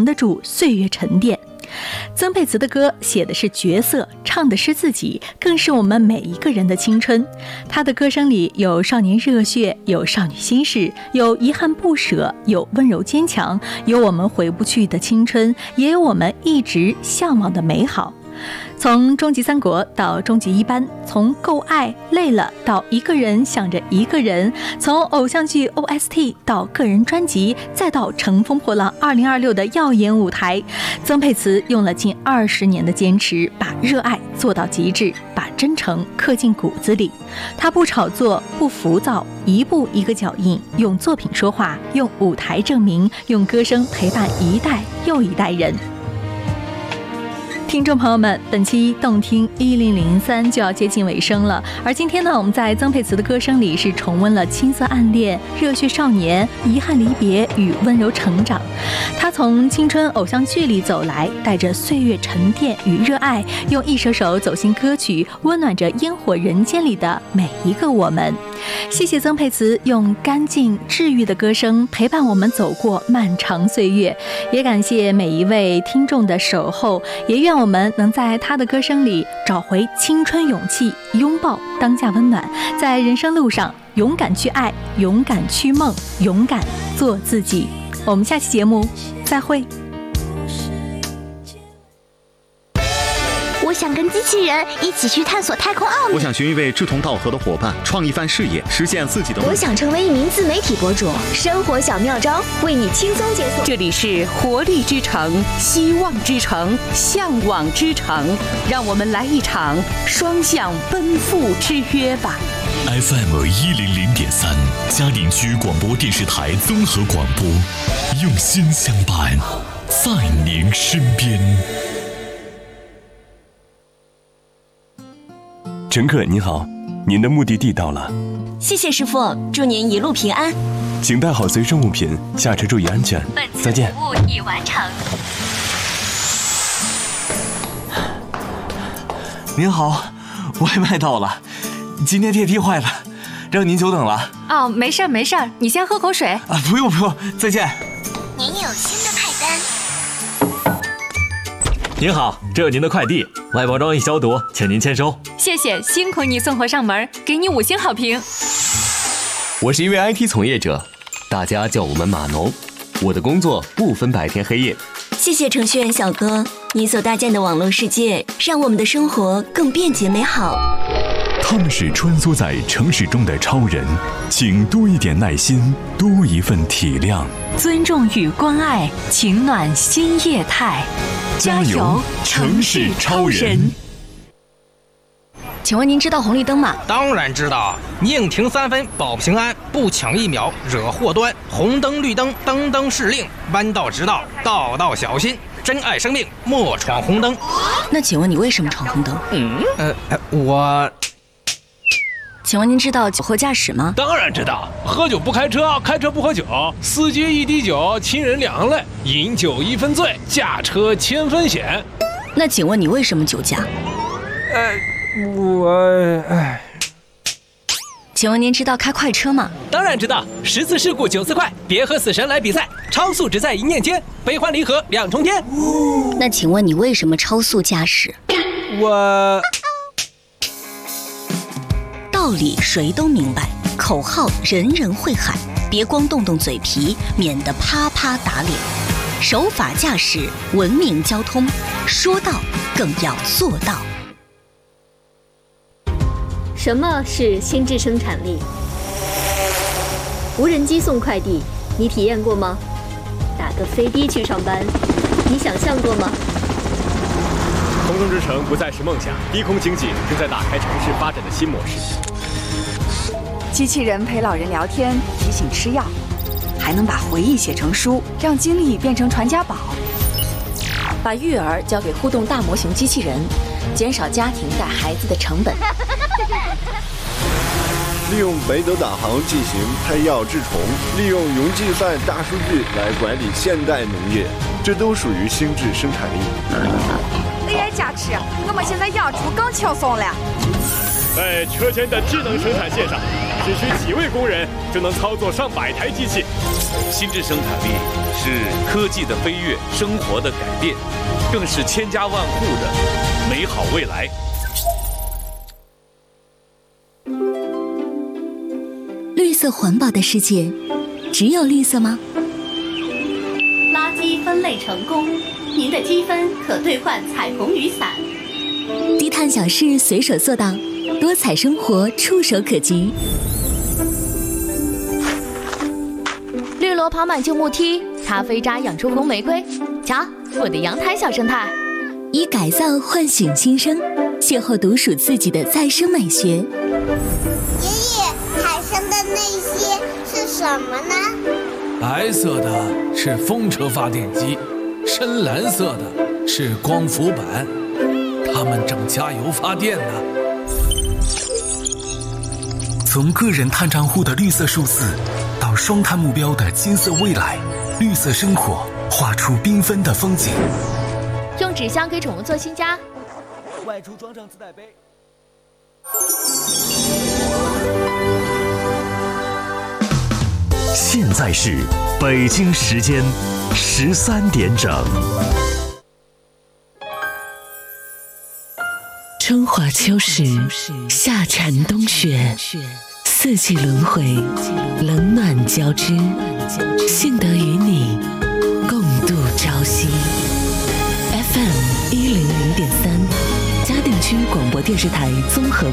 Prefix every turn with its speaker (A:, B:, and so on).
A: 得住岁月沉淀。曾沛慈的歌写的是角色，唱的是自己，更是我们每一个人的青春。她的歌声里有少年热血，有少女心事，有遗憾不舍，有温柔坚强，有我们回不去的青春，也有我们一直向往的美好。从终极三国到终极一班，从够爱累了到一个人想着一个人，从偶像剧 OST 到个人专辑，再到乘风破浪2026的耀眼舞台，曾沛慈用了近20年的坚持，把热爱做到极致，把真诚刻进骨子里。他不炒作，不浮躁，一步一个脚印，用作品说话，用舞台证明，用歌声陪伴一代又一代人。听众朋友们，本期动听1003就要接近尾声了，而今天呢，我们在曾沛慈的歌声里是重温了青涩暗恋、热血少年、遗憾离别与温柔成长。他从青春偶像剧里走来，带着岁月沉淀与热爱，用一首首走心歌曲温暖着烟火人间里的每一个我们。谢谢曾沛慈用干净治愈的歌声陪伴我们走过漫长岁月，也感谢每一位听众的守候，也愿我们能在他的歌声里找回青春勇气，拥抱当下温暖，在人生路上勇敢去爱，勇敢去梦，勇敢做自己。我们下期节目再会。
B: 我想跟机器人一起去探索太空奥秘。
C: 我想寻一位志同道合的伙伴，创一番事业，实现自己的梦想。
B: 我想成为一名自媒体博主，生活小妙招为你轻松解锁。
D: 这里是活力之城，希望之城，向往之城，让我们来一场双向奔赴之约吧。
E: FM 100.3，嘉陵区广播电视台综合广播，用心相伴，在您身边。
F: 乘客您好，您的目的地到了。
B: 谢谢师傅，祝您一路平安。
F: 请带好随身物品，下车注意安全。再见。
B: 服务已完成。
G: 您好，外卖到了，今天电梯坏了，让您久等了。
H: 哦，没事没事，你先喝口水。
G: 不用，再见。
B: 您有新的派单。
I: 您好，这有您的快递，外包装已消毒，请您签收。
H: 谢谢，辛苦你送货上门，给你5星好评。
J: 我是一位 IT 从业者，大家叫我们码农，我的工作不分白天黑夜。
B: 谢谢程序员小哥，你所搭建的网络世界让我们的生活更便捷美好。
E: 他们是穿梭在城市中的超人，请多一点耐心，多一份体谅，
D: 尊重与关爱，情暖新业态。
E: 加油，城市超人！
H: 请问您知道红绿灯吗？
K: 当然知道，宁停3分保平安，不抢1秒惹祸端。红灯绿灯灯灯是令，弯道直道道道小心。珍爱生命，莫闯红灯。
H: 那请问你为什么闯红灯？
K: 我。
H: 请问您知道酒后驾驶吗？
L: 当然知道，喝酒不开车，开车不喝酒，司机一滴酒，亲人两泪，饮酒1分醉，驾车1000分险。
H: 那请问你为什么酒驾？请问您知道开快车吗？
L: 当然知道，10次事故9次快，别和死神来比赛，超速只在一念间，悲欢离合2重天。
H: 那请问你为什么超速驾驶？道理谁都明白，口号人人会喊，别光动动嘴皮，免得啪啪打脸。守法驾驶，文明交通，说到更要做到。
M: 什么是心智生产力？无人机送快递，你体验过吗？打个飞的去上班，你想象过吗？
N: 空中之城不再是梦想，低空经济正在打开城市发展的新模式。
O: 机器人陪老人聊天，提醒吃药，还能把回忆写成书，让经历变成传家宝。
M: 把育儿交给互动大模型机器人，减少家庭带孩子的成本。
P: 利用北斗导航进行配药治虫，利用云计算大数据来管理现代农业，这都属于心智生产力。
O: AI 加持，我们现在养猪更轻松了。
N: 在车间的智能生产线上， 只需几位工人就能操作上百台机器。
Q: 心智生产力是科技的飞跃，生活的改变，更是千家万户的美好未来。
B: 绿色环保的世界，只有绿色吗？
R: 垃圾分类成功，您的积分可兑换彩虹雨伞。
B: 低碳小事随手做到，多彩生活触手可及。
S: 绿萝跑满旧木梯，咖啡渣养出红玫瑰。瞧，我的阳台小生态。
B: 以改造唤醒新生，邂逅独属自己的再生美学。
T: 爷爷，海上的那些是什么呢？
U: 白色的是风车发电机，深蓝色的是光伏板，它们正加油发电呢。
V: 从个人碳账户的绿色数字，到双碳目标的金色未来，绿色生活画出缤纷的风景。
S: 用纸箱给宠物做新家，
G: 外出装上自带杯。
E: 现在是北京时间13点整。
W: 春华秋实，夏蝉冬雪，四季轮回，冷暖交织，幸得与你共度朝夕。FM 100.3，嘉定区广播电视台综合